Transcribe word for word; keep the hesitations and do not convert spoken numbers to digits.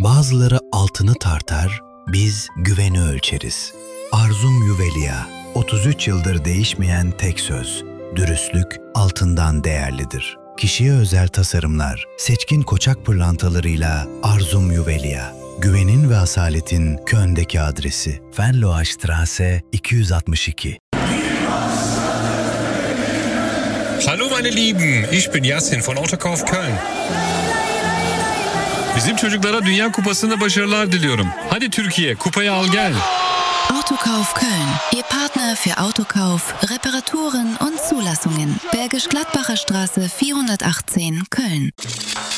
Bazıları altını tartar, biz güveni ölçeriz. Arzum Juvelia, otuz üç yıldır değişmeyen tek söz. Dürüstlük altından değerlidir. Kişiye özel tasarımlar, seçkin koçak pırlantalarıyla Arzum Juvelia. Güvenin ve asaletin Köln'deki adresi. Venloastraße iki yüz altmış iki. Hallo meine Lieben, ich bin Yasin von Autokauf Köln. Bizim çocuklara Dünya Kupası'nda başarılar diliyorum. Hadi Türkiye, kupayı al gel. Autokauf Köln, Ihr Partner für Autokauf, Reparaturen und Zulassungen. Bergisch Gladbacher Straße vierhundertachtzehn, Köln.